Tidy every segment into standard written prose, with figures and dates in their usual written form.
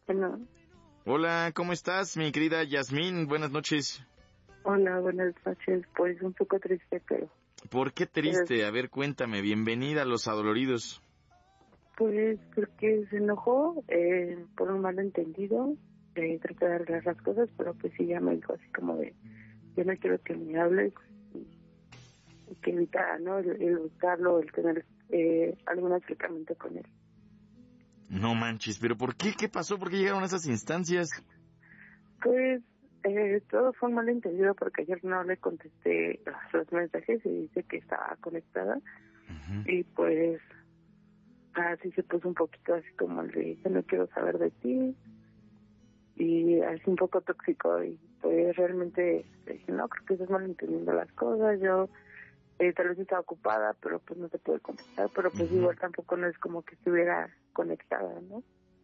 Bueno, Hola, ¿cómo estás, mi querida Yasmín? Buenas noches. hola, buenas noches. Pues un poco triste, pero ¿Por qué pues, triste? A ver, cuéntame. Bienvenida a Los Adoloridos. pues porque se enojó por un malentendido. Traté de arreglar las cosas, pero pues sí, ya me dijo así como de, yo no quiero que me hables y que evitara, ¿no? El buscarlo, el tener algún acercamiento con él. No manches, ¿pero por qué? ¿Qué pasó? ¿Por qué llegaron a esas instancias? Pues todo fue un malentendido porque ayer no le contesté los mensajes y dice que estaba conectada Ujú. y pues así se puso un poquito así como el de yo no quiero saber de ti y así un poco tóxico y pues realmente le dije no, creo que estás malentendiendo las cosas, yo tal vez estaba ocupada pero pues no te pude contestar, pero pues Ujú. igual tampoco no es como que estuviera conectada, ¿no?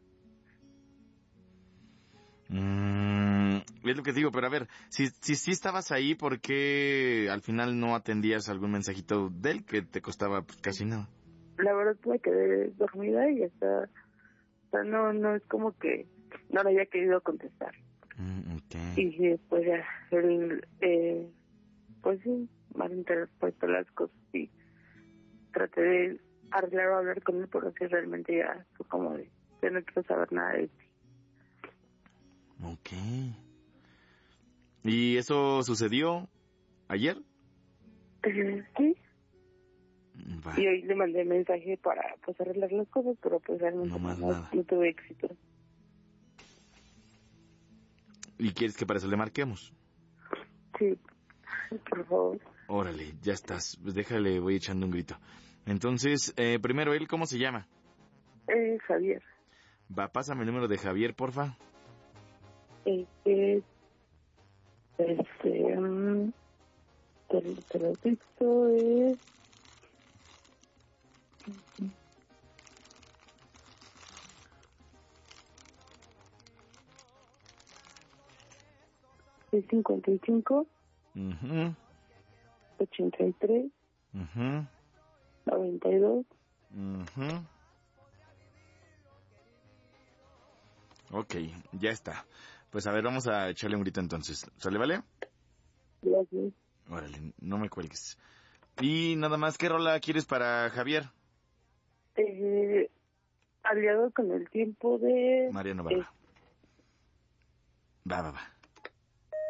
Es lo que digo, pero a ver, si estabas ahí, ¿por qué al final no atendías algún mensajito de él que te costaba pues, casi nada? La verdad me quedé dormida y hasta, o sea, no es como que no le haya querido contestar Ok. y pues ya él pues sí malinterpretó las cosas y traté de arreglar o hablar con él, pero sí realmente ya fue como de, yo no quiero saber nada de ti. Ok. ¿Y eso sucedió ayer? Sí, Va, y hoy le mandé mensaje para pues arreglar las cosas, pero pues no realmente más no nada. tuve éxito. ¿Y quieres que para eso le marquemos? Sí, por favor. Órale, ya estás. Pues déjale, voy echando un grito. Entonces, primero él, ¿cómo se llama? Javier, Va, pásame el número de Javier, porfa. es, te lo dicto, es 55 Mhm, 83 mhm, 92. mhm. Ok, ya está. Pues a ver, vamos a echarle un grito entonces. ¿Sale, vale? Gracias. Órale, no me cuelgues. Y nada más, ¿qué rola quieres para Javier? Eh, aliado con el tiempo de Mariano Barba. Va, va, va.